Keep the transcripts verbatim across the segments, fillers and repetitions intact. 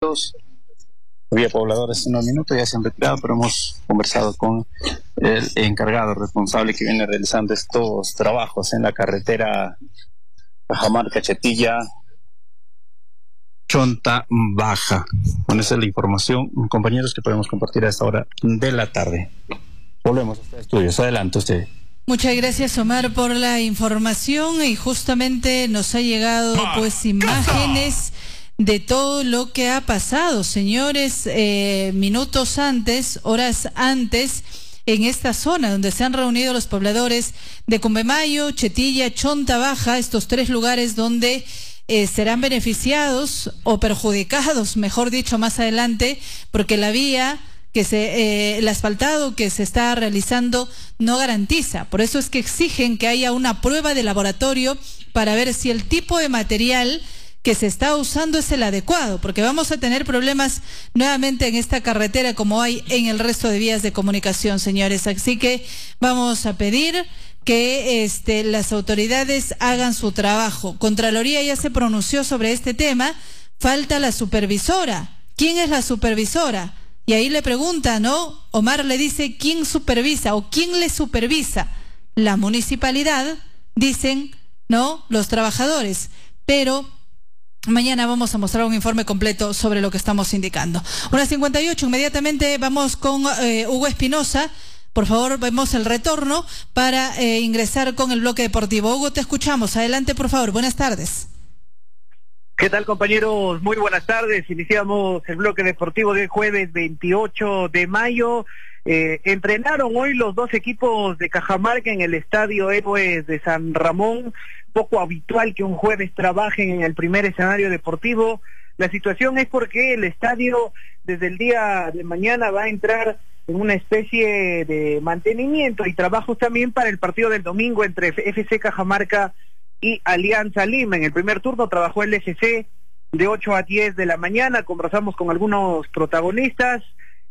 minutos. Había pobladores en un minuto, ya se han retirado, pero hemos conversado con el encargado responsable que viene realizando estos trabajos en la carretera Cajamarca, Chetilla, Chonta Baja. Con esa es la información, compañeros, que podemos compartir a esta hora de la tarde. Volvemos a este estudios. Adelante usted. Muchas gracias, Omar, por la información, y justamente nos ha llegado pues imágenes de todo lo que ha pasado, señores, eh, minutos antes, horas antes, en esta zona donde se han reunido los pobladores de Cumbemayo, Chetilla, Chonta Baja, estos tres lugares donde eh, serán beneficiados o perjudicados, mejor dicho, más adelante, porque la vía que se, eh, el asfaltado que se está realizando no garantiza. Por eso es que exigen que haya una prueba de laboratorio para ver si el tipo de material que se está usando es el adecuado, porque vamos a tener problemas nuevamente en esta carretera como hay en el resto de vías de comunicación, señores. Así que vamos a pedir que este, las autoridades hagan su trabajo. Contraloría ya se pronunció sobre este tema, falta la supervisora. ¿Quién es la supervisora? Y ahí le pregunta, ¿no? Omar le dice, ¿quién supervisa o quién le supervisa? La municipalidad, dicen, ¿no? Los trabajadores. Pero mañana vamos a mostrar un informe completo sobre lo que estamos indicando. Una cincuenta y ocho, inmediatamente vamos con eh, Hugo Espinosa. Por favor, vemos el retorno para eh, ingresar con el bloque deportivo. Hugo, te escuchamos. Adelante, por favor. Buenas tardes. ¿Qué tal, compañeros? Muy buenas tardes. Iniciamos el bloque deportivo del jueves veintiocho de mayo. Eh, entrenaron hoy los dos equipos de Cajamarca en el Estadio Héroes de San Ramón. Poco habitual que un jueves trabajen en el primer escenario deportivo. La situación es porque el estadio desde el día de mañana va a entrar en una especie de mantenimiento y trabajos también para el partido del domingo entre F C Cajamarca y Alianza Lima. En el primer turno trabajó el F C de ocho a diez de la mañana. Conversamos con algunos protagonistas,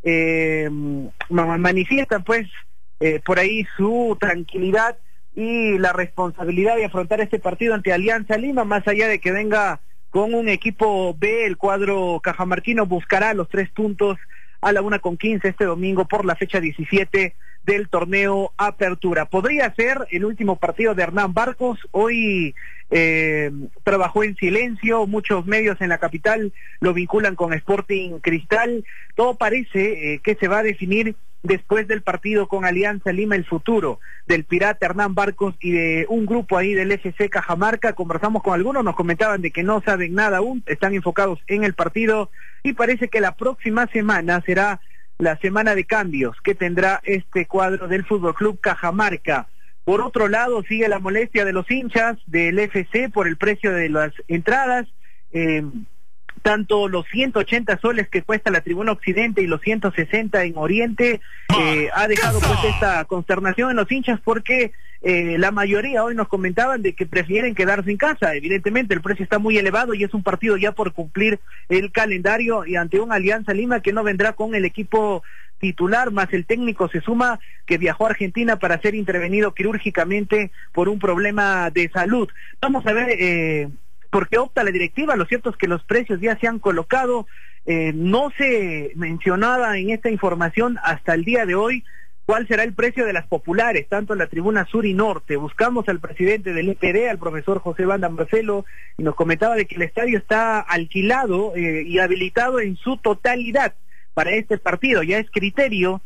eh, manifiestan pues eh, por ahí su tranquilidad y la responsabilidad de afrontar este partido ante Alianza Lima, más allá de que venga con un equipo B. El cuadro cajamarquino buscará los tres puntos a la una con quince este domingo por la fecha diecisiete del torneo Apertura. Podría ser el último partido de Hernán Barcos. Hoy eh, trabajó en silencio, muchos medios en la capital lo vinculan con Sporting Cristal. Todo parece eh, que se va a definir después del partido con Alianza Lima, el futuro del Pirata Hernán Barcos y de un grupo ahí del F C Cajamarca. Conversamos con algunos, nos comentaban de que no saben nada aún, están enfocados en el partido, y parece que la próxima semana será la semana de cambios que tendrá este cuadro del Fútbol Club Cajamarca. Por otro lado, sigue la molestia de los hinchas del F C por el precio de las entradas. Eh, tanto los ciento ochenta soles que cuesta la tribuna Occidente y los ciento sesenta en Oriente, eh, ha dejado pues esta consternación en los hinchas porque eh, la mayoría hoy nos comentaban de que prefieren quedarse en casa. Evidentemente el precio está muy elevado y es un partido ya por cumplir el calendario, y ante un Alianza Lima que no vendrá con el equipo titular, más el técnico se suma que viajó a Argentina para ser intervenido quirúrgicamente por un problema de salud. Vamos a ver eh, por qué opta la directiva. Lo cierto es que los precios ya se han colocado. Eh, no se mencionaba en esta información hasta el día de hoy cuál será el precio de las populares, tanto en la tribuna sur y norte. Buscamos al presidente del I P D, al profesor José Banda Marcelo, y nos comentaba de que el estadio está alquilado eh, y habilitado en su totalidad para este partido. Ya es criterio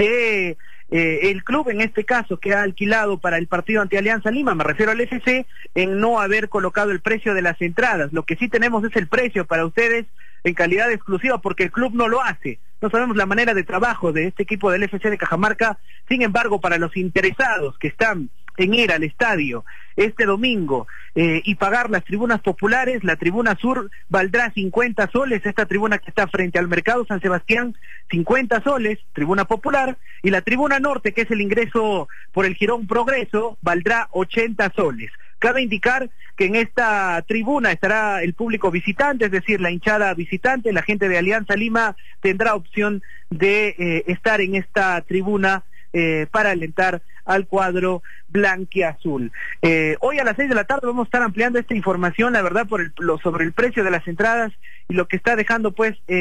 de eh, el club, en este caso, que ha alquilado para el partido ante Alianza Lima, me refiero al F C, en no haber colocado el precio de las entradas. Lo que sí tenemos es el precio para ustedes en calidad exclusiva, porque el club no lo hace. No sabemos la manera de trabajo de este equipo del F C de Cajamarca. Sin embargo, para los interesados que están en ir al estadio este domingo eh, y pagar las tribunas populares, la tribuna sur valdrá cincuenta soles, esta tribuna que está frente al Mercado San Sebastián, cincuenta soles, tribuna popular, y la tribuna norte, que es el ingreso por el Jirón Progreso, valdrá ochenta soles. Cabe indicar que en esta tribuna estará el público visitante, es decir, la hinchada visitante. La gente de Alianza Lima tendrá opción de eh, estar en esta tribuna eh, para alentar al cuadro blanquiazul. Eh, hoy a las seis de la tarde vamos a estar ampliando esta información, la verdad, por el, lo, sobre el precio de las entradas y lo que está dejando pues... Eh,